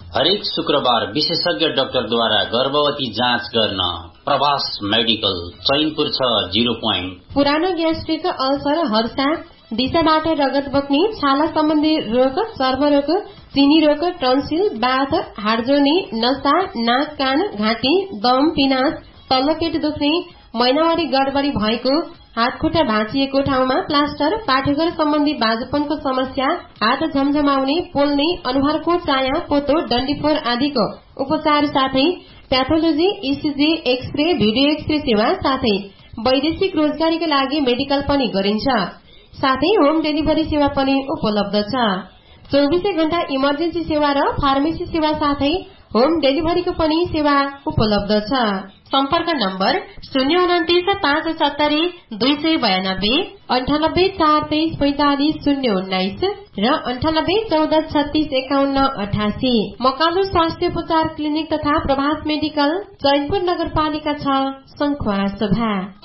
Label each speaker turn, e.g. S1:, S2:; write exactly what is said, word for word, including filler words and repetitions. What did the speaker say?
S1: हरेक शुक्रबार विशेषज्ञ डाक्टरद्वारा गर्भवती जाँच गर्न प्रभास मेडिकल चैनपुर छ जीरो पोइन्ट।
S2: पुरानो ग्यास्ट्रिक, अल्सर, हर्षा, दिशाबाट रगत बग्ने, छाला सम्बन्धी रोग, चर्मरोग, चिनी रोग, टन्सिल, बाथ, हाडजोर्नी, नसा, नाक, कान, घाँटी, दम, पिनास, तल्लो पेट दुख्ने, महिनावारी गडबडी भएको, हात खुट्टा भाँचिएको ठाउँमा प्लास्टर, पाठेघर सम्बन्धी बाजुपनको समस्या, हात झमझमाउने, पोल्ने, अनुहारको चाया, पोतो, डन्डीफोर आदिको उपचार साथै pathology, ECG, x-ray, video x-ray सेवा साथै वैदेशिक रोजगारीका लागि मेडिकल पनि गरिन्छ। साथै होम डेलिभरी सेवा पनि उपलब्ध छ। चौबीसै घण्टा इमर्जेन्सी सेवा र फार्मेसी सेवा साथै होम डेलिभरीको पनि सेवा उपलब्ध छ। सम्पर्क नम्बर शून्य उन्तिस पाँच सत्तरी दुई सय बयानब्बे, अन्ठानब्बे चार तेइस पैंतालिस शून्य उन्नाइस र अन्ठानब्बे चौध छत्तीस एकाउन्न अठासी। मकालु स्वास्थ्य उपचार क्लिनिक तथा प्रभास मेडिकल चैनपुर नगरपालिका छ, सङ्खुवासभा।